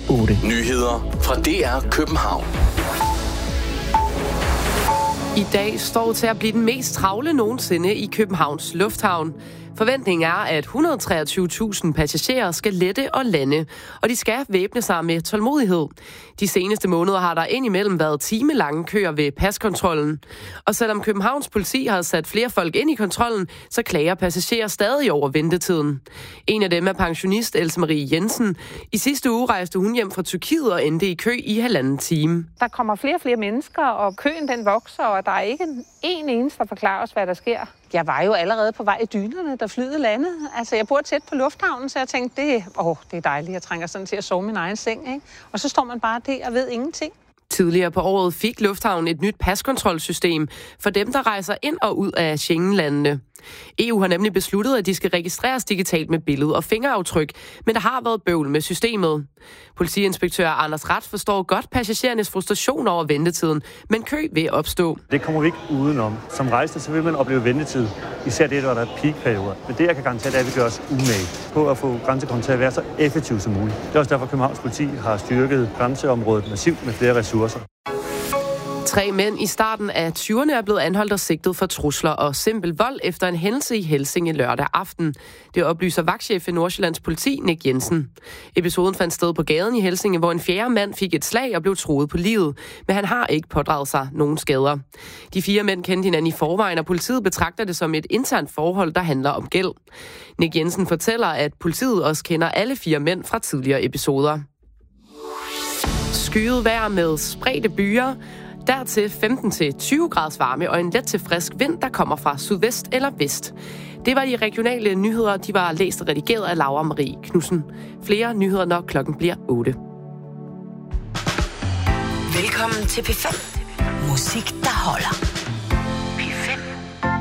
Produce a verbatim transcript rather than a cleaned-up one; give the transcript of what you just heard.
otte. Nyheder fra D R København. I dag står til at blive den mest travle nogensinde i Københavns Lufthavn. Forventningen er, at et hundrede og treogtyve tusind passagerer skal lette og lande, og de skal væbne sig med tålmodighed. De seneste måneder har der indimellem været timelange køer ved paskontrollen. Og selvom Københavns politi har sat flere folk ind i kontrollen, så klager passagerer stadig over ventetiden. En af dem er pensionist Else Marie Jensen. I sidste uge rejste hun hjem fra Tyrkiet og endte i kø i halvanden time. Der kommer flere og flere mennesker, og køen den vokser, og der er ikke en eneste, der forklarer os, hvad der sker. Jeg var jo allerede på vej i dynerne, da flyet landede. Altså, jeg bor tæt på lufthavnen, så jeg tænkte, det, åh, det er dejligt. Jeg trænger sådan til at sove min egen seng, ikke? Og så står man bare der og ved ingenting. Tidligere på året fik lufthavnen et nyt paskontrolsystem for dem, der rejser ind og ud af Schengen-landene. E U har nemlig besluttet, at de skal registreres digitalt med billede og fingeraftryk, men der har været bøvl med systemet. Politiinspektør Anders Rat forstår godt passagerernes frustration over ventetiden, men kø vil opstå. Det kommer vi ikke udenom. Som rejsende, så vil man opleve ventetid. Især det, hvor der er peakperioder. Men det, jeg kan garantere, det er, at vi gør os umage på at få grænsekontrol til at være så effektiv som muligt. Det er også derfor, at Københavns politi har styrket grænseområdet massivt med flere ressourcer. Tre mænd i starten af tyverne er blevet anholdt og sigtet for trusler og simpel vold efter en hændelse i Helsinge lørdag aften. Det oplyser vagtchef i Nordsjællands politi, Nick Jensen. Episoden fandt sted på gaden i Helsinge, hvor en fjerde mand fik et slag og blev truet på livet, men han har ikke pådraget sig nogen skader. De fire mænd kendte hinanden i forvejen, og politiet betragter det som et internt forhold, der handler om gæld. Nick Jensen fortæller, at politiet også kender alle fire mænd fra tidligere episoder. Skyet vejr med spredte byer. Dertil femten til tyve graders varme og en let til frisk vind, der kommer fra sydvest eller vest. Det var de regionale nyheder, de var læst og redigeret af Laura Marie Knudsen. Flere nyheder, når klokken bliver otte. Velkommen til P fem. Musik, der holder.